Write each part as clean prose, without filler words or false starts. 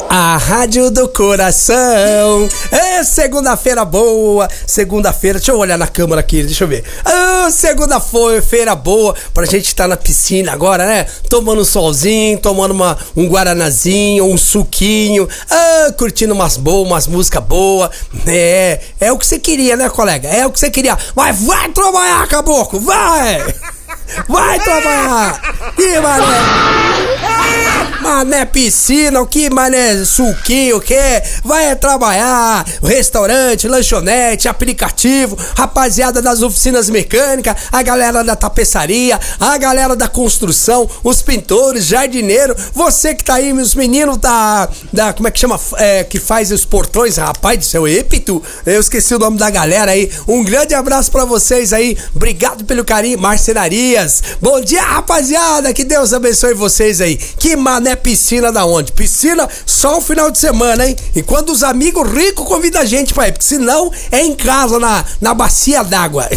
A Rádio do Coração. É segunda-feira boa. Segunda-feira, deixa eu olhar na câmera aqui, deixa eu ver. Segunda-feira boa pra gente estar na piscina agora, né? Tomando um solzinho, tomando um guaranazinho, um suquinho, curtindo umas músicas boas. É o que você queria, né, colega? É o que você queria. Mas vai trabalhar, caboclo, vai! Vai trabalhar! Que mané! Mané piscina, o que mané suquinho, o que? Vai trabalhar! Restaurante, lanchonete, aplicativo, rapaziada das oficinas mecânicas, a galera da tapeçaria, a galera da construção, os pintores, jardineiro, você que tá aí, os meninos da como é que chama? Que faz os portões, rapaz do céu, Epito, eu esqueci o nome da galera aí. Um grande abraço pra vocês aí, obrigado pelo carinho, marcenarias. Bom dia, rapaziada, que Deus abençoe vocês aí. Que mané piscina da onde? Piscina só o final de semana, hein? E quando os amigos ricos convidam a gente pra ir, porque senão é em casa, na bacia d'água.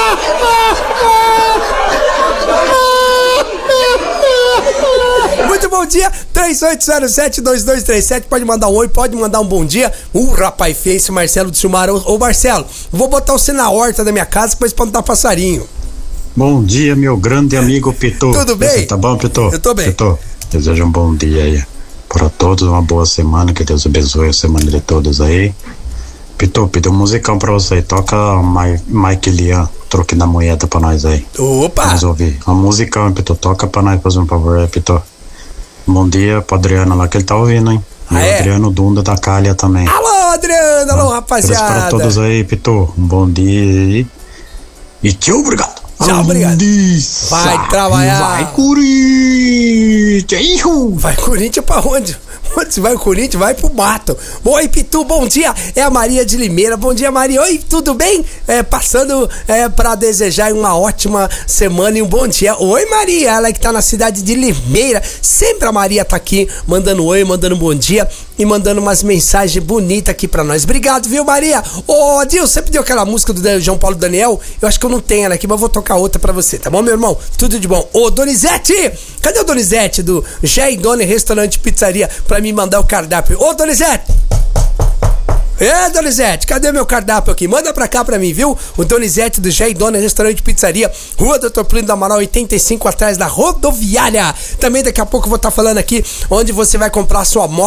Muito bom dia, 3807-2237, pode mandar um oi, pode mandar um bom dia. Rapaz feio esse Marcelo de Silmar. Ô Marcelo, vou botar você na horta da minha casa pra espantar passarinho. Bom dia, meu grande amigo Pitu. Tudo bem? Você tá bom, Pitu? Eu tô bem. Pitu, desejo um bom dia aí para todos, uma boa semana, que Deus abençoe a semana de todos aí. Pitu, pedi um musicão pra você, toca Mike Lian, Troque da Moeda pra nós aí. Opa! Vamos ouvir. Uma musicão, Pitu, toca pra nós, fazer um favor aí, Pitu. Bom dia pro Adriano lá, que ele tá ouvindo, hein? E o Adriano Dunda da Calha também. Alô, Adriano, alô, rapaziada. Para todos aí, Pitu, um bom dia e tchau, obrigado. Tchau, obrigado. Vai trabalhar. Vai, Corinthians. Vai, Corinthians pra onde? Onde vai o Corinthians? Vai pro mato. Oi, Pitu, bom dia. É a Maria de Limeira. Bom dia, Maria. Oi, tudo bem? Passando pra desejar uma ótima semana e um bom dia. Oi, Maria. Ela que tá na cidade de Limeira. Sempre a Maria tá aqui mandando oi, mandando um bom dia e mandando umas mensagens bonitas aqui pra nós. Obrigado, viu, Maria? Ô, Adil, você pediu aquela música do João Paulo Daniel? Eu acho que eu não tenho ela aqui, mas eu vou tocar outra pra você, tá bom, meu irmão? Tudo de bom. Ô, Donizete! Cadê o Donizete do Jair Doni Restaurante Pizzaria pra me mandar o cardápio? Ô, Donizete! Donizete, cadê meu cardápio aqui? Manda pra cá pra mim, viu? O Donizete do Jair Doni Restaurante Pizzaria, Rua Doutor Plínio do Amaral 85, atrás da rodoviária. Também daqui a pouco eu vou estar falando aqui onde você vai comprar a sua moto